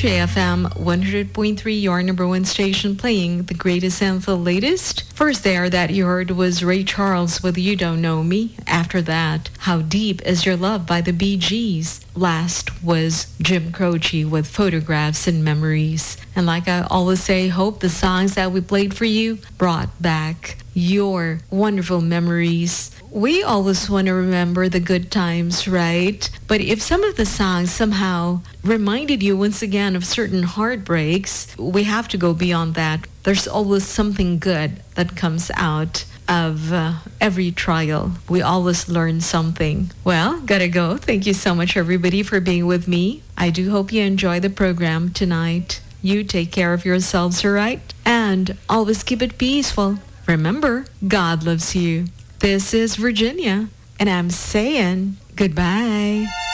JFM 100.3, your number one station, playing the greatest and the latest. First there that you heard was Ray Charles with You Don't Know Me. After that, How Deep Is Your Love by the Bee Gees. Last was Jim Croce with Photographs and Memories. And like I always say, hope the songs that we played for you brought back your wonderful memories. We always want to remember the good times, right? But if some of the songs somehow reminded you once again of certain heartbreaks, we have to go beyond that. There's always something good that comes out of every trial. We always learn something. Well, gotta go. Thank you so much, everybody, for being with me. I do hope you enjoy the program tonight. You take care of yourselves, all right? And always keep it peaceful. Remember, God loves you. This is Virginia, and I'm saying goodbye.